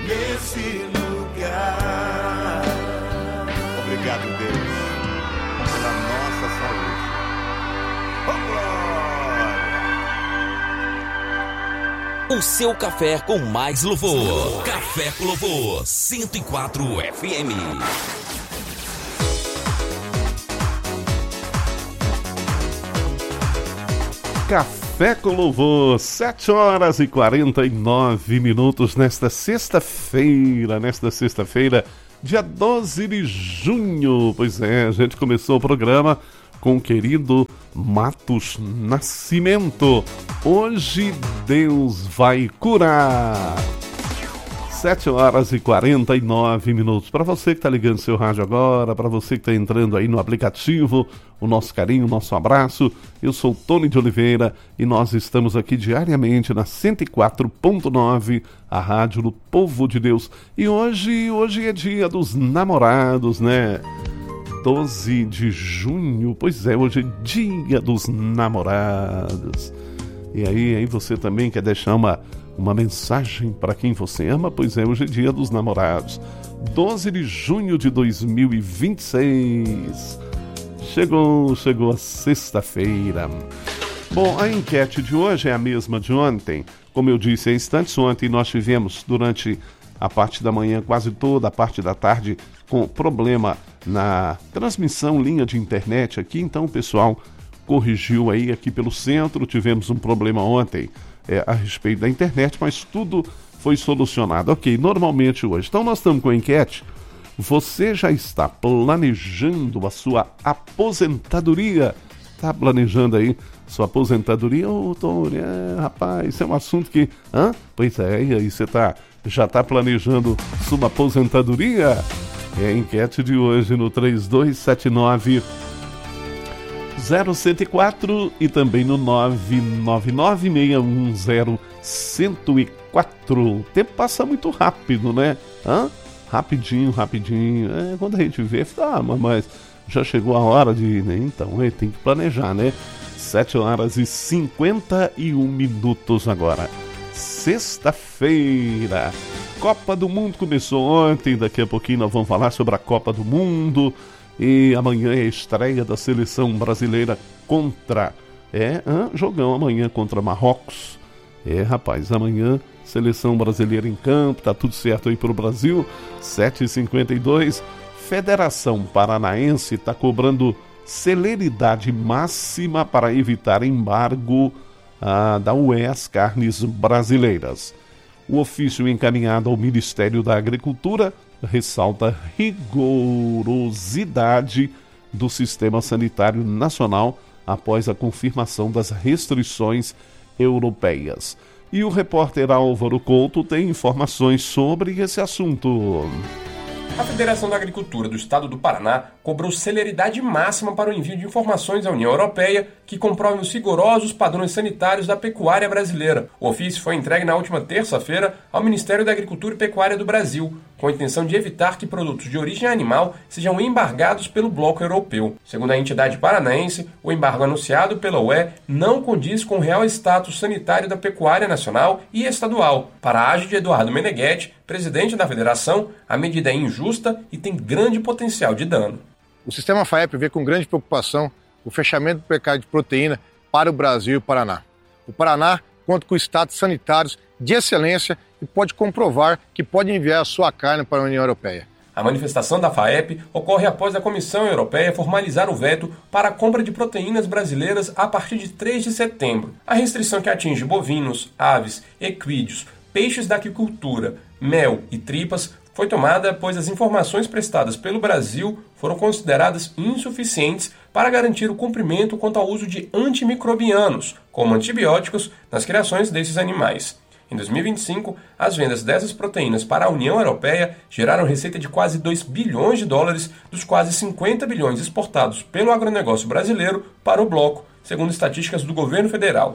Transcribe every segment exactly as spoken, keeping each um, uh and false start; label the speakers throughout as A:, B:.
A: nesse lugar. Obrigado, Deus, pela nossa saúde. Oh, glória!
B: O seu café com mais louvor. Café com Louvor, cento e quatro F M.
C: Café com Louvor, sete horas e quarenta e nove minutos nesta sexta-feira, nesta sexta-feira, dia doze de junho. Pois é, a gente começou o programa com o querido Matos Nascimento. Hoje Deus vai curar. sete horas e quarenta e nove minutos. Para você que está ligando seu rádio agora, para você que está entrando aí no aplicativo, o nosso carinho, o nosso abraço. Eu sou Tony de Oliveira e nós estamos aqui diariamente na cento e quatro ponto nove, a rádio do Povo de Deus. E hoje, hoje é dia dos namorados, né? doze de junho, pois é, hoje é dia dos namorados. E aí, aí você também quer deixar uma, uma mensagem para quem você ama? Pois é, hoje é dia dos namorados. doze de junho de dois mil e vinte e seis. Chegou, chegou a sexta-feira. Bom, a enquete de hoje é a mesma de ontem. Como eu disse há instantes, ontem nós tivemos durante a parte da manhã, quase toda a parte da tarde, com problema na transmissão, linha de internet aqui. Então o pessoal corrigiu aí aqui pelo centro. Tivemos um problema ontem é, a respeito da internet, mas tudo foi solucionado. Ok, normalmente hoje. Então nós estamos com a enquete. Você já está planejando a sua aposentadoria? Está planejando aí sua aposentadoria? Ô, Tony, é, rapaz, isso é um assunto que... Hã? Pois é, e aí você tá, já está planejando sua aposentadoria? É a enquete de hoje no três dois sete nove zero um zero quatro e também no nove nove nove seis um zero um zero quatro. O tempo passa muito rápido, né? Hã? Rapidinho, rapidinho. É, quando a gente vê, ah, mas já chegou a hora de... Né? Então, é, tem que planejar, né? sete horas e cinquenta e um minutos agora. Sexta-feira. Copa do Mundo começou ontem. Daqui a pouquinho nós vamos falar sobre a Copa do Mundo. E amanhã é a estreia da seleção brasileira contra... É, ah, jogão amanhã contra Marrocos. É, rapaz, amanhã... Seleção brasileira em campo, tá tudo certo aí pro Brasil. sete e cinquenta e dois. Federação Paranaense está cobrando celeridade máxima para evitar embargo ah, da U E às carnes brasileiras. O ofício encaminhado ao Ministério da Agricultura ressalta rigorosidade do sistema sanitário nacional após a confirmação das restrições europeias. E o repórter Álvaro Couto tem informações sobre esse assunto.
D: A Federação da Agricultura do Estado do Paraná cobrou celeridade máxima para o envio de informações à União Europeia que comprovem os rigorosos padrões sanitários da pecuária brasileira. O ofício foi entregue na última terça-feira ao Ministério da Agricultura e Pecuária do Brasil, com a intenção de evitar que produtos de origem animal sejam embargados pelo bloco europeu. Segundo a entidade paranaense, o embargo anunciado pela U E não condiz com o real status sanitário da pecuária nacional e estadual. Para a age de Eduardo Meneghetti, presidente da federação, a medida é injusta e tem grande potencial de dano.
E: O sistema FAEP vê com grande preocupação o fechamento do mercado de proteína para o Brasil e o Paraná. O Paraná conta com status sanitários de excelência e pode comprovar que pode enviar a sua carne para a União Europeia.
D: A manifestação da FAEP ocorre após a Comissão Europeia formalizar o veto para a compra de proteínas brasileiras a partir de três de setembro. A restrição que atinge bovinos, aves, equídeos, peixes da aquicultura, mel e tripas foi tomada pois as informações prestadas pelo Brasil foram consideradas insuficientes para garantir o cumprimento quanto ao uso de antimicrobianos, como antibióticos, nas criações desses animais. Em dois mil e vinte e cinco, as vendas dessas proteínas para a União Europeia geraram receita de quase dois bilhões de dólares dos quase cinquenta bilhões exportados pelo agronegócio brasileiro para o bloco, segundo estatísticas do governo federal.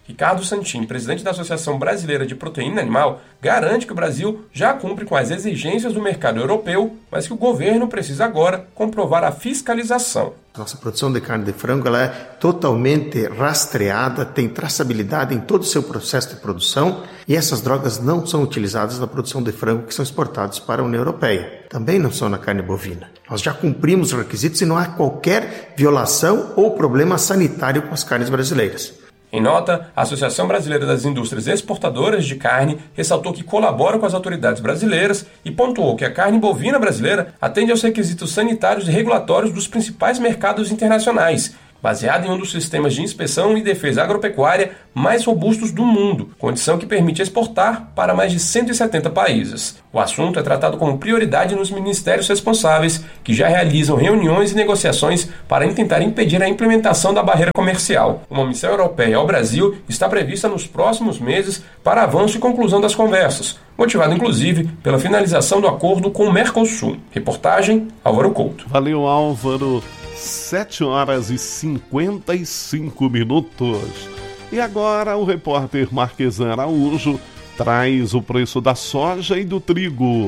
D: Ricardo Santini, presidente da Associação Brasileira de Proteína Animal, garante que o Brasil já cumpre com as exigências do mercado europeu, mas que o governo precisa agora comprovar a fiscalização.
F: Nossa produção de carne de frango ela é totalmente rastreada, tem traçabilidade em todo o seu processo de produção e essas drogas não são utilizadas na produção de frango que são exportados para a União Europeia. Também não são na carne bovina. Nós já cumprimos os requisitos e não há qualquer violação ou problema sanitário com as carnes brasileiras.
D: Em nota, a Associação Brasileira das Indústrias Exportadoras de Carne ressaltou que colabora com as autoridades brasileiras e pontuou que a carne bovina brasileira atende aos requisitos sanitários e regulatórios dos principais mercados internacionais, baseada em um dos sistemas de inspeção e defesa agropecuária mais robustos do mundo, condição que permite exportar para mais de cento e setenta países. O assunto é tratado como prioridade nos ministérios responsáveis, que já realizam reuniões e negociações para tentar impedir a implementação da barreira comercial. Uma missão europeia ao Brasil está prevista nos próximos meses para avanço e conclusão das conversas, motivado inclusive pela finalização do acordo com o Mercosul. Reportagem, Álvaro Couto.
C: Valeu, Álvaro. sete horas e cinquenta e cinco minutos. E agora o repórter Marquesan Araújo traz o preço da soja e do trigo.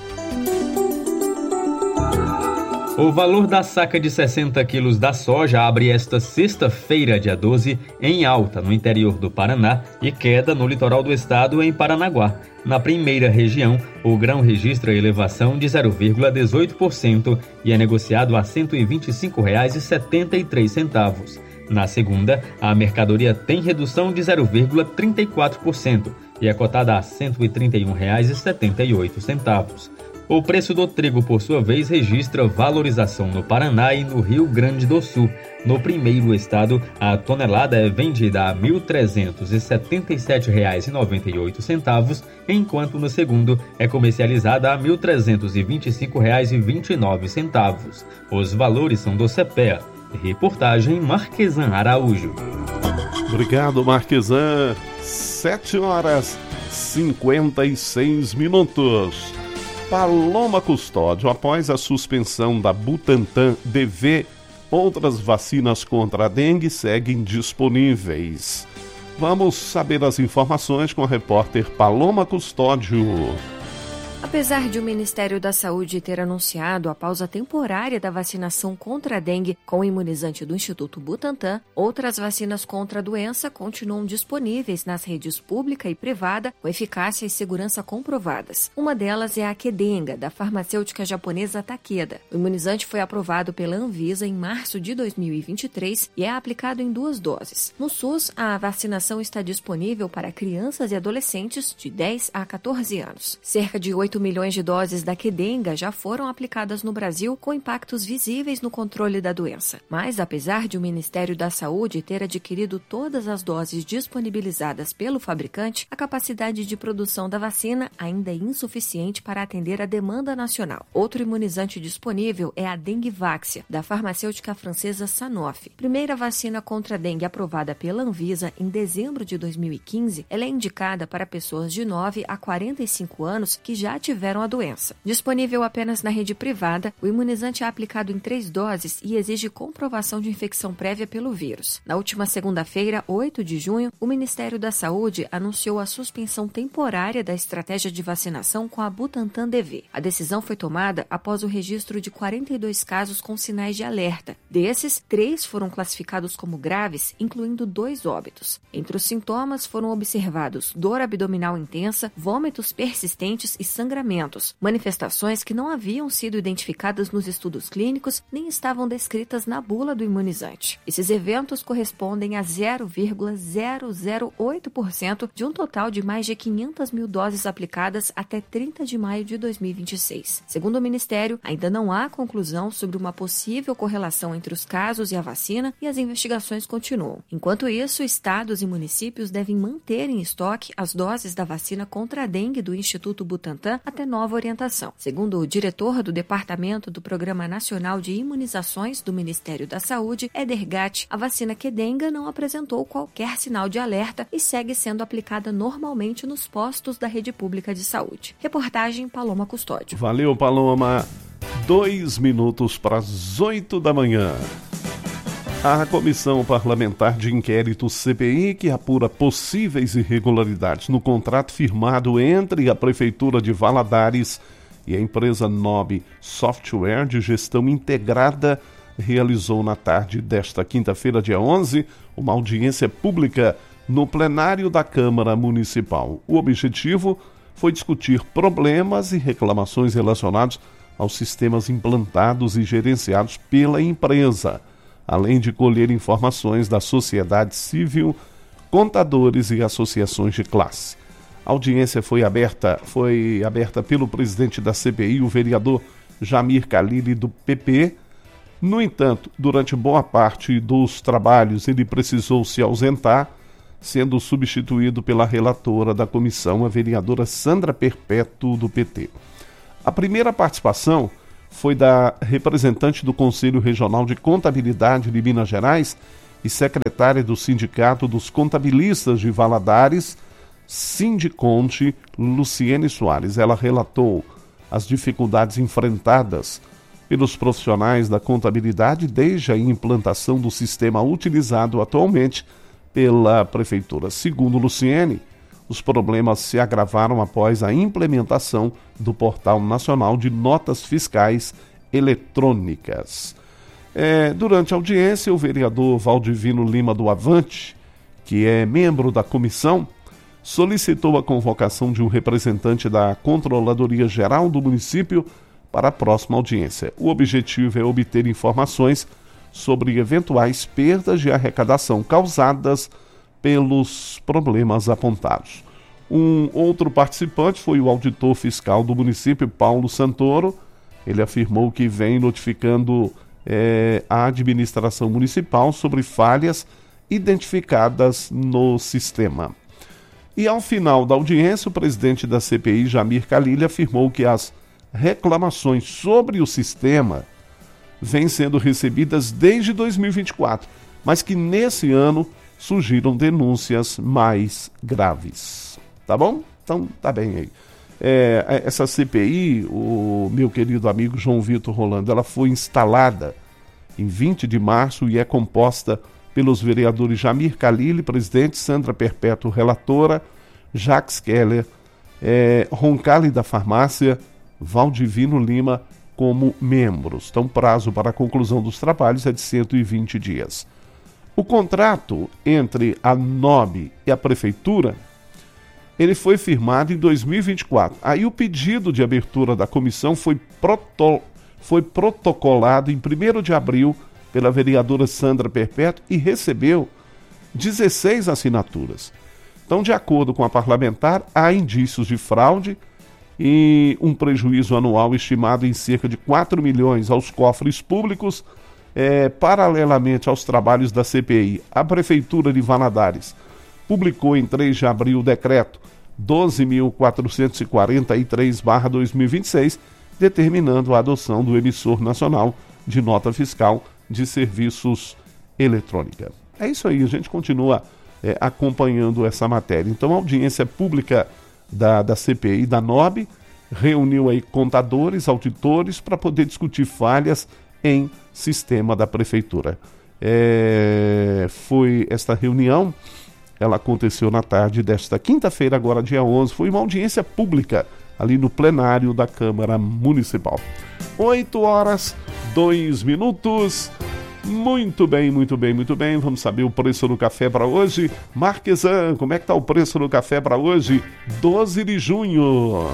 G: O valor da saca de sessenta quilos da soja abre esta sexta-feira, dia doze, em alta no interior do Paraná e queda no litoral do estado, em Paranaguá. Na primeira região, o grão registra elevação de zero vírgula dezoito por cento e é negociado a cento e vinte e cinco reais e setenta e três centavos. Na segunda, a mercadoria tem redução de zero vírgula trinta e quatro por cento e é cotada a cento e trinta e um reais e setenta e oito centavos. O preço do trigo, por sua vez, registra valorização no Paraná e no Rio Grande do Sul. No primeiro estado, a tonelada é vendida a mil trezentos e setenta e sete reais e noventa e oito centavos, enquanto no segundo é comercializada a mil trezentos e vinte e cinco reais e vinte e nove centavos. Os valores são do CEPEA. Reportagem Marquesan Araújo.
C: Obrigado, Marquesan. sete horas e cinquenta e seis minutos. Paloma Custódio, após a suspensão da Butantan D V, outras vacinas contra a dengue seguem disponíveis. Vamos saber as informações com a repórter Paloma Custódio.
H: Apesar de o Ministério da Saúde ter anunciado a pausa temporária da vacinação contra a dengue com o imunizante do Instituto Butantan, outras vacinas contra a doença continuam disponíveis nas redes pública e privada com eficácia e segurança comprovadas. Uma delas é a Kedenga, da farmacêutica japonesa Takeda. O imunizante foi aprovado pela Anvisa em março de dois mil e vinte e três e é aplicado em duas doses. No SUS, a vacinação está disponível para crianças e adolescentes de dez a quatorze anos. Cerca de oito milhões de doses da Kedenga já foram aplicadas no Brasil, com impactos visíveis no controle da doença. Mas, apesar de o Ministério da Saúde ter adquirido todas as doses disponibilizadas pelo fabricante, a capacidade de produção da vacina ainda é insuficiente para atender a demanda nacional. Outro imunizante disponível é a Dengvaxia, da farmacêutica francesa Sanofi. Primeira vacina contra a dengue aprovada pela Anvisa em dezembro de dois mil e quinze, ela é indicada para pessoas de nove a quarenta e cinco anos que já tiveram a doença. Disponível apenas na rede privada, o imunizante é aplicado em três doses e exige comprovação de infecção prévia pelo vírus. Na última segunda-feira, oito de junho, o Ministério da Saúde anunciou a suspensão temporária da estratégia de vacinação com a Butantan D V. A decisão foi tomada após o registro de quarenta e dois casos com sinais de alerta. Desses, três foram classificados como graves, incluindo dois óbitos. Entre os sintomas foram observados dor abdominal intensa, vômitos persistentes e sangramentos, manifestações que não haviam sido identificadas nos estudos clínicos nem estavam descritas na bula do imunizante. Esses eventos correspondem a zero vírgula zero zero oito por cento de um total de mais de quinhentas mil doses aplicadas até trinta de maio de dois mil e vinte e seis. Segundo o Ministério, ainda não há conclusão sobre uma possível correlação entre os casos e a vacina e as investigações continuam. Enquanto isso, estados e municípios devem manter em estoque as doses da vacina contra a dengue do Instituto Butantan até nova orientação. Segundo o diretor do Departamento do Programa Nacional de Imunizações do Ministério da Saúde, Éder Gatti, a vacina Kedenga não apresentou qualquer sinal de alerta e segue sendo aplicada normalmente nos postos da rede pública de saúde. Reportagem Paloma Custódio.
C: Valeu, Paloma. Dois minutos para as oito da manhã. A Comissão Parlamentar de Inquérito C P I, que apura possíveis irregularidades no contrato firmado entre a Prefeitura de Valadares e a empresa Nob Software de Gestão Integrada, realizou na tarde desta quinta-feira, dia onze, uma audiência pública no plenário da Câmara Municipal. O objetivo foi discutir problemas e reclamações relacionados aos sistemas implantados e gerenciados pela empresa, além de colher informações da sociedade civil, contadores e associações de classe. A audiência foi aberta, foi aberta pelo presidente da C P I, o vereador Jamir Khalili, do P P. No entanto, durante boa parte dos trabalhos, ele precisou se ausentar, sendo substituído pela relatora da comissão, a vereadora Sandra Perpétuo, do P T. A primeira participação foi da representante do Conselho Regional de Contabilidade de Minas Gerais e secretária do Sindicato dos Contabilistas de Valadares, Sindiconte, Luciene Soares. Ela relatou as dificuldades enfrentadas pelos profissionais da contabilidade desde a implantação do sistema utilizado atualmente pela Prefeitura. Segundo Luciene, os problemas se agravaram após a implementação do Portal Nacional de Notas Fiscais Eletrônicas. É, durante a audiência, o vereador Valdivino Lima do Avante, que é membro da comissão, solicitou a convocação de um representante da Controladoria Geral do município para a próxima audiência. O objetivo é obter informações sobre eventuais perdas de arrecadação causadas pelos problemas apontados. Um outro participante foi o auditor fiscal do município, Paulo Santoro. Ele afirmou que vem notificando é, a administração municipal sobre falhas identificadas no sistema. E ao final da audiência, o presidente da C P I, Jamir Khalili, afirmou que as reclamações sobre o sistema vêm sendo recebidas desde dois mil e vinte e quatro, mas que nesse ano surgiram denúncias mais graves. Tá bom? Então, tá bem aí. É, essa C P I, o meu querido amigo João Vitor Rolando, ela foi instalada em vinte de março e é composta pelos vereadores Jamir Khalili, presidente, Sandra Perpétuo, relatora, Jacques Keller, é, Roncalli da Farmácia, Valdivino Lima como membros. Então, o prazo para a conclusão dos trabalhos é de cento e vinte dias. O contrato entre a Nob e a Prefeitura, ele foi firmado em dois mil e vinte e quatro. Aí o pedido de abertura da comissão foi, proto, foi protocolado em primeiro de abril pela vereadora Sandra Perpétuo e recebeu dezesseis assinaturas. Então, de acordo com a parlamentar, há indícios de fraude e um prejuízo anual estimado em cerca de quatro milhões aos cofres públicos. É, paralelamente aos trabalhos da C P I, a Prefeitura de Valadares publicou em três de abril o decreto doze mil quatrocentos e quarenta e três barra dois mil e vinte e seis, determinando a adoção do emissor nacional de nota fiscal de serviços eletrônica. É isso aí, a gente continua é, acompanhando essa matéria. Então, a audiência pública da, da C P I, da Nob, reuniu aí contadores, auditores, para poder discutir falhas em sistema da Prefeitura. É, foi esta reunião, ela aconteceu na tarde desta quinta-feira, agora dia onze, foi uma audiência pública ali no plenário da Câmara Municipal. oito horas, dois minutos. Muito bem, muito bem, muito bem. Vamos saber o preço do café para hoje. Marquesan, como é que está o preço do café para hoje? doze de junho.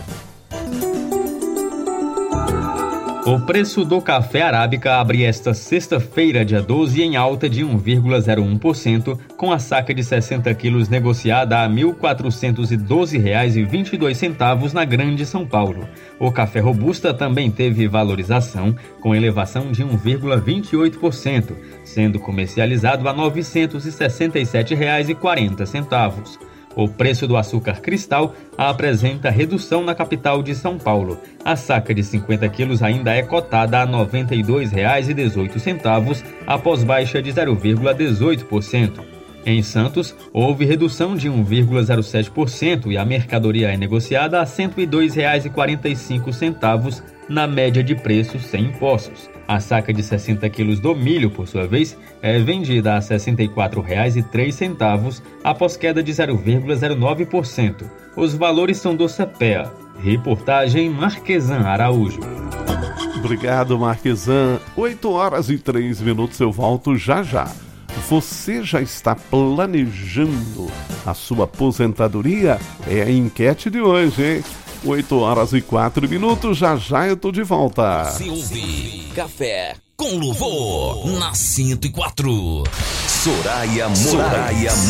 G: O preço do café arábica abre esta sexta-feira, dia doze, em alta de um vírgula zero um por cento, com a saca de sessenta quilos negociada a mil quatrocentos e doze reais e vinte e dois centavos na Grande São Paulo. O café robusta também teve valorização, com elevação de um vírgula vinte e oito por cento, sendo comercializado a novecentos e sessenta e sete reais e quarenta centavos. O preço do açúcar cristal apresenta redução na capital de São Paulo. A saca de cinquenta quilos ainda é cotada a noventa e dois reais e dezoito centavos, após baixa de zero vírgula dezoito por cento. Em Santos, houve redução de um vírgula zero sete por cento e a mercadoria é negociada a cento e dois reais e quarenta e cinco centavos na média de preços sem impostos. A saca de sessenta quilos do milho, por sua vez, é vendida a sessenta e quatro reais e três centavos após queda de zero vírgula zero nove por cento. Os valores são do CEPEA. Reportagem Marquesan Araújo.
C: Obrigado, Marquesan. oito horas e três minutos, eu volto já já. Você já está planejando a sua aposentadoria? É a enquete de hoje, hein? oito horas e quatro minutos, já já eu tô de volta.
B: Se ouve Café com Louvor na cento e quatro. Soraya Moraes.